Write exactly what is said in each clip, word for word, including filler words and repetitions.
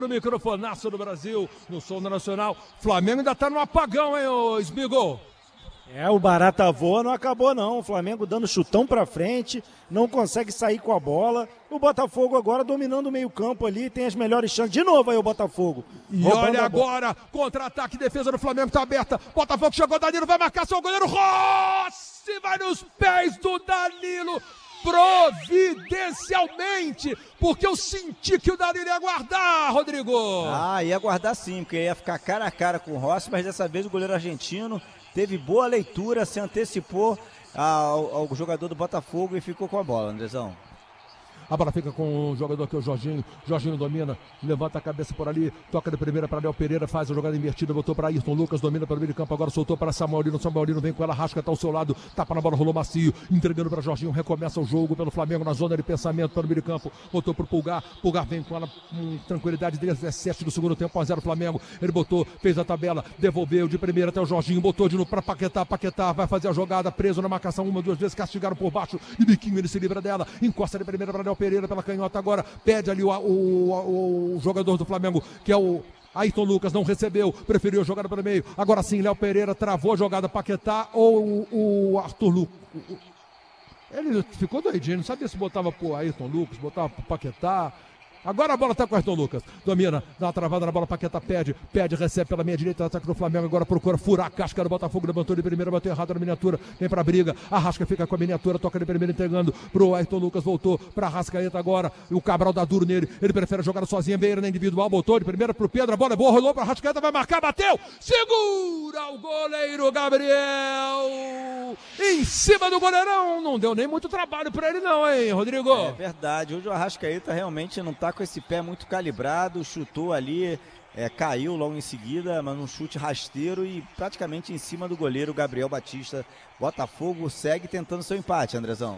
No microfonaço do Brasil, no Som Nacional. Flamengo ainda tá no apagão, hein, ô Smigol? É, o barata voa não acabou não, o Flamengo dando chutão pra frente, não consegue sair com a bola, o Botafogo agora dominando o meio campo ali, tem as melhores chances, de novo aí o Botafogo. E olha agora, contra-ataque, defesa do Flamengo tá aberta, Botafogo chegou, Danilo vai marcar, seu goleiro Rossi, vai nos pés do Danilo, providencialmente, porque eu senti que o Danilo ia guardar, Rodrigo. Ah, ia guardar sim, porque ia ficar cara a cara com o Rossi, mas dessa vez o goleiro argentino teve boa leitura, se antecipou ao, ao jogador do Botafogo e ficou com a bola, Andrezão. A bola fica com o jogador aqui, o Jorginho. Jorginho domina, levanta a cabeça por ali, toca de primeira para Léo Pereira, faz a jogada invertida, botou para Ayrton Lucas, domina pelo meio de campo, agora soltou para Samuelino. Samuelino vem com ela, Rasca, tá ao seu lado, tapa na bola, rolou macio, entregando para Jorginho, recomeça o jogo pelo Flamengo na zona de pensamento pelo meio de campo, botou pro Pulgar, Pulgar vem com ela com tranquilidade, dezessete do segundo tempo, a zero Flamengo, ele botou, fez a tabela, devolveu de primeira até o Jorginho, botou de novo para Paquetá, Paquetá vai fazer a jogada, preso na marcação, uma, duas vezes, castigaram por baixo, e biquinho ele se livra dela, encosta de primeira para Léo Pereira, pela canhota agora, pede ali o, o, o jogador do Flamengo, que é o Ayrton Lucas, não recebeu, preferiu a jogada para o meio, agora sim, Léo Pereira travou a jogada, Paquetá ou o, o Arthur Lucas. Ele ficou doidinho, não sabia se botava pro Ayrton Lucas, botava pro Paquetá. Agora a bola tá com o Ayrton Lucas, domina, dá uma travada na bola, Paquetá pede, pede, recebe pela meia direita, ataque do Flamengo, agora procura furar a casca do Botafogo, levantou de primeira, bateu errado na miniatura, vem pra briga, Arrasca fica com a miniatura, toca de primeira, entregando pro Ayrton Lucas, voltou pra Arrascaeta agora, e o Cabral dá duro nele, ele prefere jogar sozinho, Beira na individual, botou de primeira pro Pedro, a bola é boa, rolou pra Arrascaeta, vai marcar, bateu, segura o goleiro Gabriel, em cima do goleirão, não deu nem muito trabalho pra ele não, hein, Rodrigo? É verdade, hoje o Arrascaeta realmente não tá com esse pé muito calibrado, chutou ali, é, caiu logo em seguida, mas um chute rasteiro e praticamente em cima do goleiro Gabriel Batista. Botafogo segue tentando seu empate, Andrezão.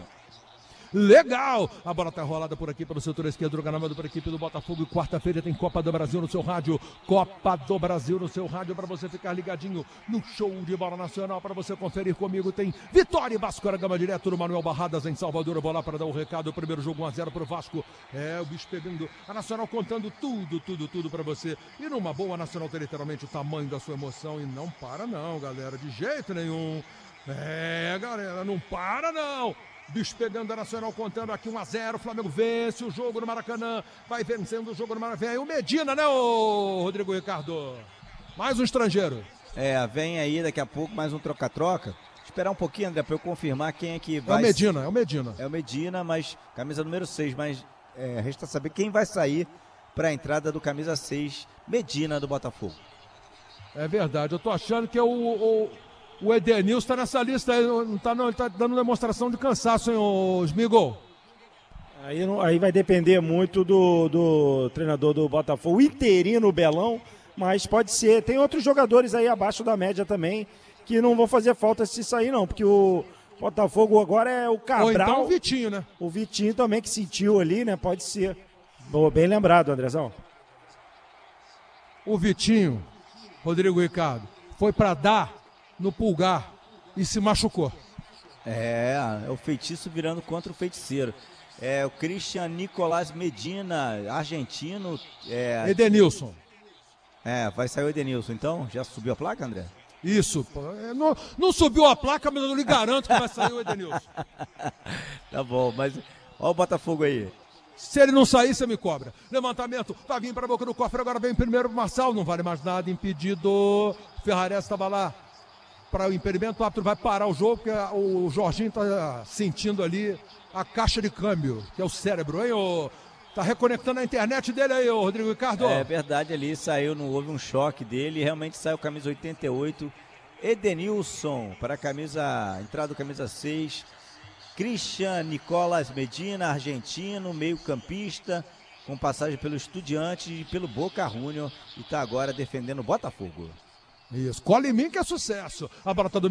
Legal! A bola tá rolada por aqui pelo setor esquerdo, ganhado por equipe do Botafogo. Quarta-feira tem Copa do Brasil no seu rádio. Copa do Brasil no seu rádio para você ficar ligadinho no show de bola nacional. Para você conferir comigo, tem Vitória e Vasco da Gama direto do Manuel Barradas em Salvador. Eu vou lá para dar o recado. O primeiro jogo um a zero pro Vasco. É, o bicho pegando. A Nacional contando tudo, tudo, tudo para você. E numa boa, a Nacional tem literalmente o tamanho da sua emoção. E não para não, galera. De jeito nenhum. É, galera, não para não. Bicho pegando a Nacional, contando aqui um a zero, Flamengo vence o jogo no Maracanã, vai vencendo o jogo no Maracanã, vem o Medina, né, ô Rodrigo Ricardo? Mais um estrangeiro. É, vem aí daqui a pouco mais um troca-troca, esperar um pouquinho, André, para eu confirmar quem é que vai... É o Medina, é o Medina. É o Medina, mas camisa número seis, mas é, resta saber quem vai sair para a entrada do camisa seis, Medina do Botafogo. É verdade, eu tô achando que é o... o... O Edenilson está nessa lista aí, não tá, não, ele tá dando demonstração de cansaço, hein, ô Smigol? Aí, aí vai depender muito do, do treinador do Botafogo, o interino Belão, mas pode ser. Tem outros jogadores aí abaixo da média também, que não vão fazer falta se sair não, porque o Botafogo agora é o Cabral. Ou então o Vitinho, né? O Vitinho também que sentiu ali, né, pode ser. Boa, bem lembrado, Andrezão. O Vitinho, Rodrigo Ricardo, foi para dar no Pulgar e se machucou. É, é o feitiço virando contra o feiticeiro. É o Christian Nicolás Medina, argentino. É... Edenilson. É, vai sair o Edenilson, então? Já subiu a placa, André? Isso, não, não subiu a placa, mas eu lhe garanto que vai sair o Edenilson. Tá bom, mas olha o Botafogo aí. Se ele não sair, você me cobra. Levantamento, vai vir para a boca do cofre, agora vem primeiro o Marçal, não vale mais nada, impedido. Ferrares estava lá para o impedimento, o árbitro vai parar o jogo, porque o Jorginho está sentindo ali a caixa de câmbio, que é o cérebro, hein? O... Tá reconectando a internet dele aí, ô Rodrigo Ricardo. É verdade, ali saiu, não houve um choque dele, realmente saiu camisa oitenta e oito, Edenilson para a camisa, entrada do camisa seis, Christian Nicolás Medina, argentino, meio campista, com passagem pelo Estudiantes e pelo Boca Juniors, e está agora defendendo o Botafogo. Isso, cola em mim que é sucesso. A bola tá do